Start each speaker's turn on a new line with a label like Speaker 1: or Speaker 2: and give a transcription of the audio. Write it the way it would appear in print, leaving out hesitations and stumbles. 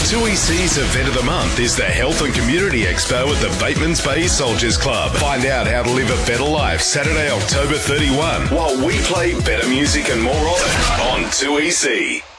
Speaker 1: 2EC's event of the month is the Health and Community Expo at the Batemans Bay Soldiers Club. Find out how to live a better life Saturday, October 31, while we play better music and more of it on 2EC.